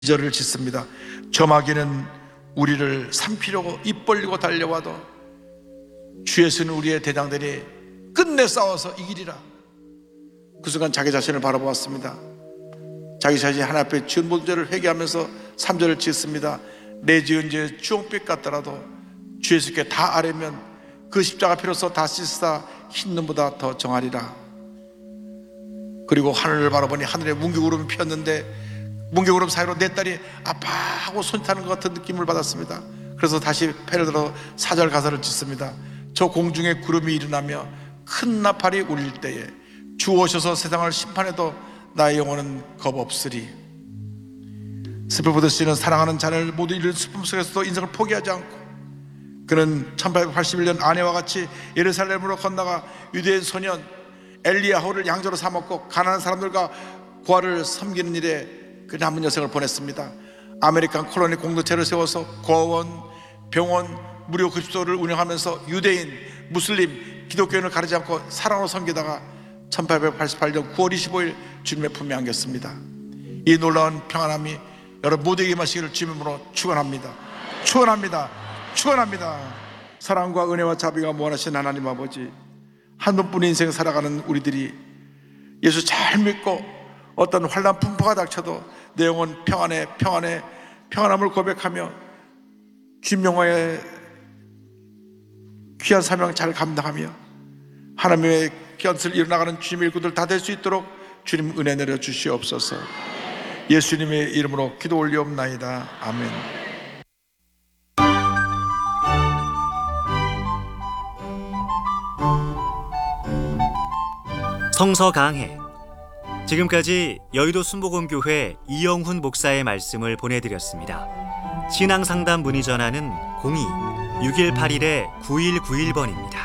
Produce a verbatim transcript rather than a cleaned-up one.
기절을 짓습니다. 저 마귀는 우리를 삼키려고 입 벌리고 달려와도 주 예수는 우리의 대장들이 끝내 싸워서 이기리라. 그 순간 자기 자신을 바라보았습니다. 자기 자신이 하나님 앞에 지은 모든 죄를 회개하면서 삼 절을 짓습니다. 내 지은 죄 주홍빛 같더라도 주 예수께 다 아뢰면 그 십자가 피로써 다 씻사 흰 눈보다 더 정하리라. 그리고 하늘을 바라보니 하늘에 문교구름이 피었는데 문교구름 사이로 내 딸이 아파하고 손 타는 것 같은 느낌을 받았습니다. 그래서 다시 패를 들어 사 절 가사를 짓습니다. 저 공중에 구름이 일어나며 큰 나팔이 울릴 때에 주 오셔서 세상을 심판해도 나의 영혼은 겁 없으리. 스필버드 씨는 사랑하는 자녀를 모두 잃은 슬픔 속에서도 인생을 포기하지 않고 그는 천팔백팔십일 년 아내와 같이 예루살렘으로 건너가 유대인 소년 엘리야호를 양자로 삼았고 가난한 사람들과 고아를 섬기는 일에 그 남은 여생을 보냈습니다. 아메리칸 콜로니 공동체를 세워서 고아원, 병원, 무료 급식소를 운영하면서 유대인, 무슬림, 기독교인을 가리지 않고 사랑으로 섬기다가 천팔백팔십팔 년 구월 이십오일 주님의 품에 안겼습니다. 이 놀라운 평안함이 여러분 모두에게 마시기를 주님으로 축원합니다. 축원합니다. 축원합니다. 사랑과 은혜와 자비가 무한하신 하나님 아버지, 한 번뿐인 인생 살아가는 우리들이 예수 잘 믿고 어떤 환난 풍파가 닥쳐도 내 영혼 평안해 평안해 평안함을 고백하며 주님 영화의 귀한 사명 잘 감당하며 하나님의 귀한 뜻을 이뤄나가는 주님의 일꾼들 다 될 수 있도록 주님 은혜 내려 주시옵소서. 예수님의 이름으로 기도 올리옵나이다. 아멘. 성서 강해. 지금까지 여의도 순복음교회 이영훈 목사의 말씀을 보내드렸습니다. 신앙상담 문의 전화는 공이 육일팔일 구일구일 번입니다.